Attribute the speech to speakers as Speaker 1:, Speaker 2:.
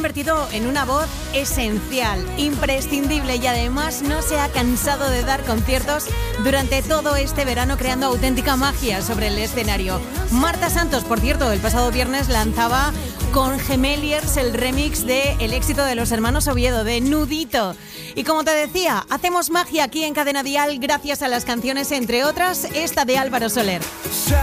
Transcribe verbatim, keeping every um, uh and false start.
Speaker 1: convertido en una voz esencial, imprescindible y además no se ha cansado de dar conciertos durante todo este verano creando auténtica magia sobre el escenario. Marta Santos, por cierto, el pasado viernes lanzaba con Gemeliers el remix de el éxito de los hermanos Oviedo, de Nudito. Y como te decía, hacemos magia aquí en Cadena Dial gracias a las canciones, entre otras, esta de Álvaro Soler.